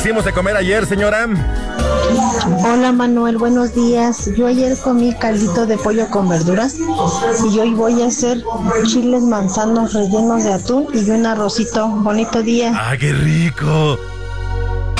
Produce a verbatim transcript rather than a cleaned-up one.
hicimos de comer ayer, señora? Hola Manuel, buenos días. Yo ayer comí caldito de pollo con verduras y hoy voy a hacer chiles manzanos rellenos de atún y un arrocito. Bonito día. ¡Ah, qué rico!